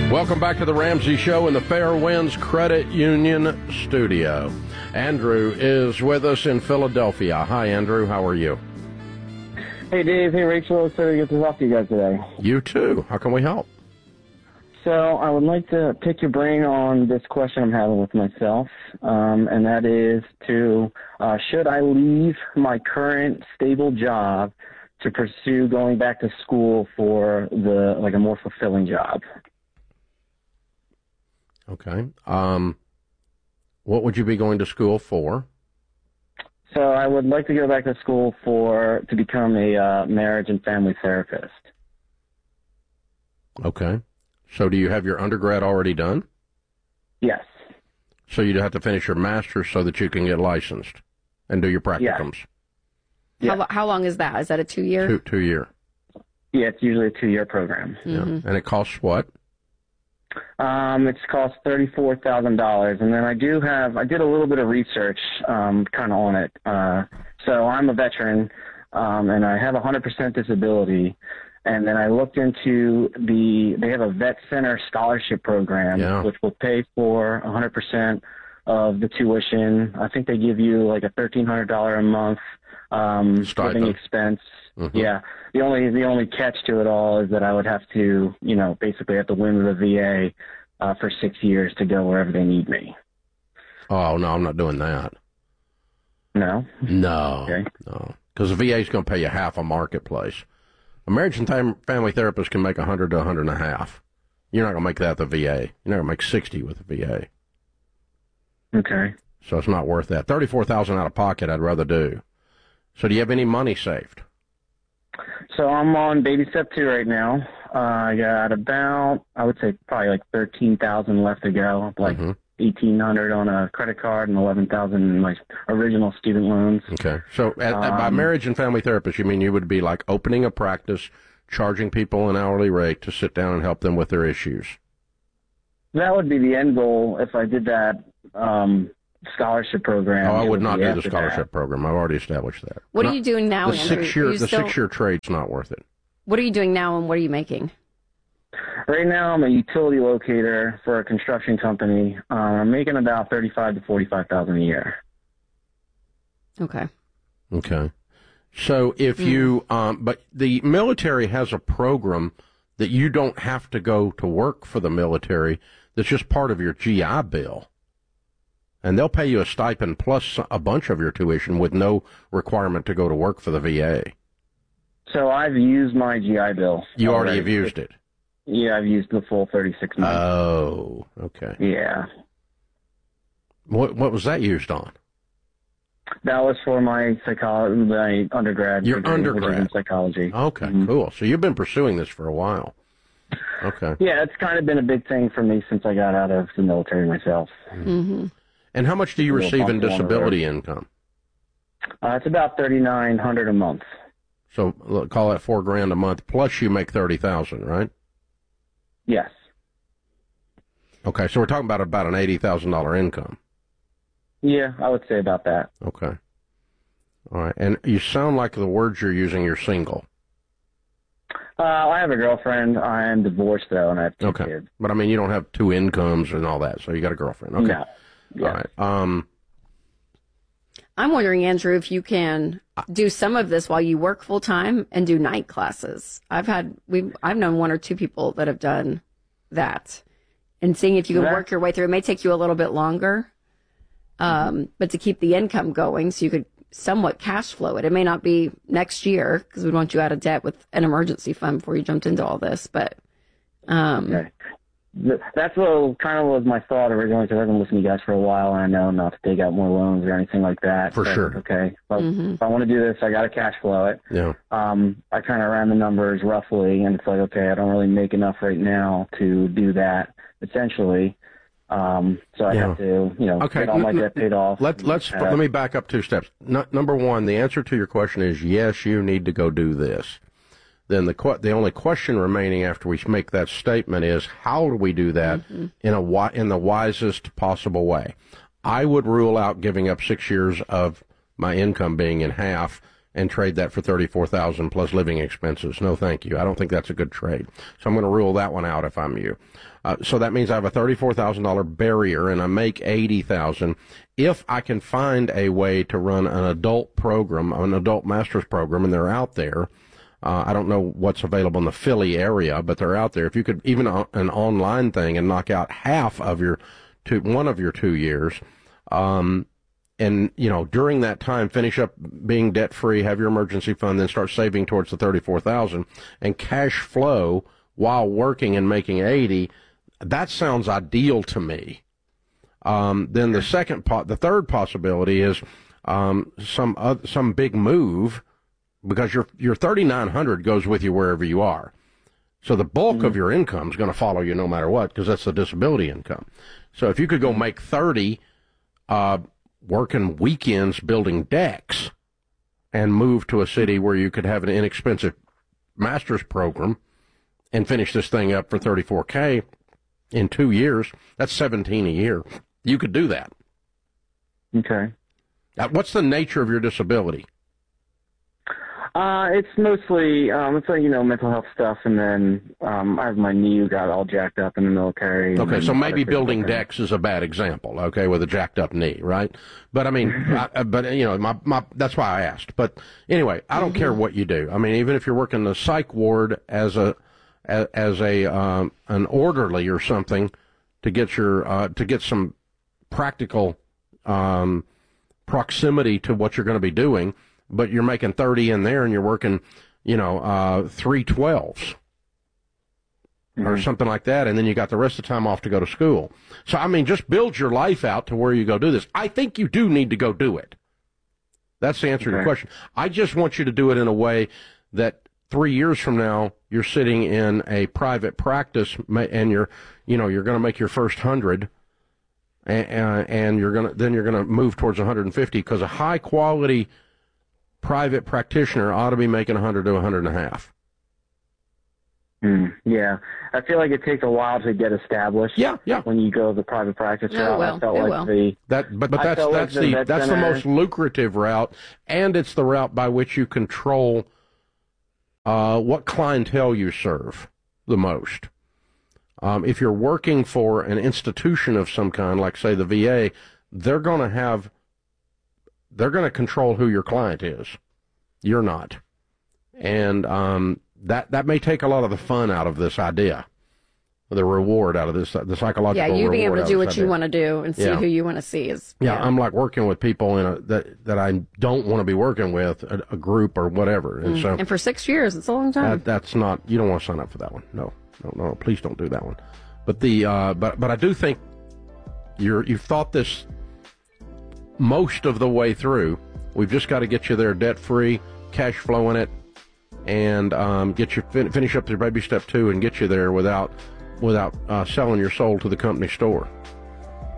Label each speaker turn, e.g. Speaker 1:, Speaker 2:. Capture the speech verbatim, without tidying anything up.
Speaker 1: Welcome back to the Ramsey Show in the Fairwinds Credit Union studio. Andrew is with us in Philadelphia. Hi, Andrew. How are you?
Speaker 2: Hey, Dave. Hey, Rachel. It's good to talk to you guys today.
Speaker 1: You too. How can we help?
Speaker 2: So I would like to pick your brain on this question I'm having with myself, um, and that is to, uh, should I leave my current stable job to pursue going back to school for the like a more fulfilling job?
Speaker 1: Okay. Um, what would you be going to school for?
Speaker 2: So I would like to go back to school for to become a uh, marriage and family therapist.
Speaker 1: Okay. So do you have your undergrad already done?
Speaker 2: Yes.
Speaker 1: So you'd have to finish your master's so that you can get licensed and do your practicums?
Speaker 2: Yes.
Speaker 3: How, how long is that? Is that a two-year?
Speaker 1: Two, two year.
Speaker 2: Yeah, it's usually a two-year program.
Speaker 3: Mm-hmm.
Speaker 1: Yeah. And it costs what?
Speaker 2: Um, it's cost thirty-four thousand dollars, and then I do have I did a little bit of research, um, kind of on it. Uh, so I'm a veteran, um, and I have a hundred percent disability, and then I looked into the they have a vet center scholarship program,
Speaker 1: yeah.
Speaker 2: which will pay for a hundred percent of the tuition. I think they give you like a thirteen hundred dollar a month um, living expense. Mm-hmm. Yeah. The only the only catch to it all is that I would have to, you know, basically have to live with the V A uh, for six years to go wherever they need me.
Speaker 1: Oh, no, I'm not doing that.
Speaker 2: No?
Speaker 1: No.
Speaker 2: Okay.
Speaker 1: No. Because the V A is going to pay you half a marketplace. A marriage and tam- family therapist can make a hundred to a hundred and a half. You're not going to make that at the V A. You're not going to make sixty with the V A.
Speaker 2: Okay.
Speaker 1: So it's not worth that. Thirty-four thousand out of pocket, I'd rather do. So do you have any money saved?
Speaker 2: So I'm on baby step two right now. Uh, I got about, I would say probably like thirteen thousand left to go, like mm-hmm. eighteen hundred on a credit card and eleven thousand in my original student loans.
Speaker 1: Okay. So at,
Speaker 2: um,
Speaker 1: by marriage and family therapist, you mean you would be like opening a practice, charging people an hourly rate to sit down and help them with their issues?
Speaker 2: That would be the end goal if I did that um, scholarship program.
Speaker 1: Oh, I would not do the scholarship
Speaker 2: that.
Speaker 1: program. I've already established that.
Speaker 3: What
Speaker 1: not,
Speaker 3: are you doing now,
Speaker 1: the
Speaker 3: Andrew?
Speaker 1: Six year, the
Speaker 3: still...
Speaker 1: six-year trade's not worth it.
Speaker 3: What are you doing now, and what are you making?
Speaker 2: Right now, I'm a utility locator for a construction company. Um, I'm making about thirty-five to forty-five thousand a year.
Speaker 3: Okay.
Speaker 1: Okay. So if mm. you, um, but the military has a program that you don't have to go to work for the military. That's just part of your G I Bill. And they'll pay you a stipend plus a bunch of your tuition with no requirement to go to work for the V A.
Speaker 2: So I've used my G I Bill.
Speaker 1: You already have used it?
Speaker 2: Yeah, I've used the full thirty-six months.
Speaker 1: Oh, okay.
Speaker 2: Yeah.
Speaker 1: What what was that used on?
Speaker 2: That was for my psychology, my undergrad.
Speaker 1: Your
Speaker 2: degree,
Speaker 1: undergrad?
Speaker 2: Which is in psychology.
Speaker 1: Okay,
Speaker 2: mm-hmm.
Speaker 1: cool. So you've been pursuing this for a while. Okay.
Speaker 2: Yeah, it's kind of been a big thing for me since I got out of the military myself.
Speaker 3: Mm-hmm.
Speaker 1: And how much do you receive in disability income?
Speaker 2: Uh, it's about thirty-nine hundred a month.
Speaker 1: So look, call that four grand a month. Plus, you make thirty thousand, right?
Speaker 2: Yes.
Speaker 1: Okay, so we're talking about about an eighty thousand dollar income.
Speaker 2: Yeah, I would say about that.
Speaker 1: Okay. All right, and you sound like the words you're using. You're single.
Speaker 2: Uh, I have a girlfriend. I am divorced though, and I have two
Speaker 1: okay.
Speaker 2: kids.
Speaker 1: But I mean, you don't have two incomes and all that, so you got a girlfriend. Okay.
Speaker 2: No. Yeah.
Speaker 1: All right. Um,
Speaker 3: I'm wondering, Andrew, if you can do some of this while you work full time and do night classes. I've had we I've known one or two people that have done that, and seeing if you can
Speaker 2: that,
Speaker 3: work your way through. It may take you a little bit longer, um, but to keep the income going, so you could somewhat cash flow it. It may not be next year because we want you out of debt with an emergency fund before you jumped into all this, but um,
Speaker 2: okay. That's what kind of was my thought originally, because I've been listening to you guys for a while, and I know not to take out more loans or anything like that.
Speaker 1: For
Speaker 2: but,
Speaker 1: sure.
Speaker 2: Okay. But
Speaker 3: mm-hmm.
Speaker 2: if I want to do this, I got to cash flow it.
Speaker 1: Yeah.
Speaker 2: Um, I kind of ran the numbers roughly, and it's like, okay, I don't really make enough right now to do that, essentially. Um, so I
Speaker 1: yeah.
Speaker 2: have to, you know,
Speaker 1: okay.
Speaker 2: get all my debt paid off.
Speaker 1: Let, let's, uh, let me back up two steps. No, number one, the answer to your question is yes, you need to go do this. Then the the only question remaining after we make that statement is how do we do that mm-hmm. in a in the wisest possible way? I would rule out giving up six years of my income being in half and trade that for thirty-four thousand dollars plus living expenses. No, thank you. I don't think that's a good trade. So I'm going to rule that one out if I'm you. Uh, so that means I have a thirty-four thousand dollars barrier and I make eighty thousand dollars. If I can find a way to run an adult program, an adult master's program, and they're out there, uh, I don't know what's available in the Philly area, but they're out there. If you could, even a, an online thing and knock out half of your two, one of your two years, um, and, you know, during that time, finish up being debt-free, have your emergency fund, then start saving towards the thirty-four thousand dollars, and cash flow while working and making eighty, that sounds ideal to me. Um, then the second, po- the third possibility is um, some uh, some big move, because your your thirty-nine hundred goes with you wherever you are. So the bulk mm-hmm. of your income is going to follow you no matter what, because that's the disability income. So if you could go make thirty, uh, working weekends building decks, and move to a city where you could have an inexpensive master's program and finish this thing up for thirty-four K in two years, that's seventeen a year. You could do that.
Speaker 2: Okay.
Speaker 1: Now, what's the nature of your disability?
Speaker 2: Uh, it's mostly, um, it's like, you know, mental health stuff, and then um, I have my knee who got all jacked up in the military.
Speaker 1: Okay, so maybe building decks is a bad example, okay, with a jacked up knee, right? But, I mean, I, but, you know, my, my, that's why I asked. But, anyway, I don't mm-hmm. care what you do. I mean, even if you're working the psych ward as a, as, as a, um, an orderly or something to get your, uh, to get some practical, um, proximity to what you're going to be doing, but you're making thirty in there and you're working, you know, uh, three twelves mm-hmm. or something like that. And then you got the rest of the time off to go to school. So, I mean, just build your life out to where you go do this. I think you do need to go do it. That's the answer okay. to your question. I just want you to do it in a way that three years from now, you're sitting in a private practice and you're, you know, you're going to make your first hundred. And, and you're gonna then you're gonna move towards one hundred fifty, because a high quality private practitioner ought to be making one hundred to one hundred and a half.
Speaker 2: Mm, yeah, I feel like it takes a while to get established.
Speaker 1: Yeah, yeah.
Speaker 2: When you go the private practice
Speaker 3: route,
Speaker 2: well, I felt
Speaker 3: it
Speaker 2: like
Speaker 3: will.
Speaker 2: the
Speaker 1: that, but but that's that's
Speaker 2: like
Speaker 1: the
Speaker 2: the
Speaker 1: that's the most lucrative route, and it's the route by which you control uh, what clientele you serve the most. Um, if you're working for an institution of some kind, like say the V A, they're going to have, they're going to control who your client is. You're not. And um, that that may take a lot of the fun out of this idea, the reward out of this, the psychological
Speaker 3: yeah, you
Speaker 1: reward
Speaker 3: being able to do what
Speaker 1: idea.
Speaker 3: you want to do and see
Speaker 1: yeah.
Speaker 3: who you want to see is.
Speaker 1: Yeah,
Speaker 3: yeah,
Speaker 1: I'm like working with people in a, that that I don't want to be working with, a, a group or whatever. And
Speaker 3: mm.
Speaker 1: so,
Speaker 3: and for six years, it's a long time.
Speaker 1: That, that's not. You don't want to sign up for that one. No, no, no. Please don't do that one. But the uh, but but I do think you're you've thought this most of the way through. We've just got to get you there debt free, cash flowing it, and um, get you fin- finish up your baby step two and get you there without without uh, selling your soul to the company store.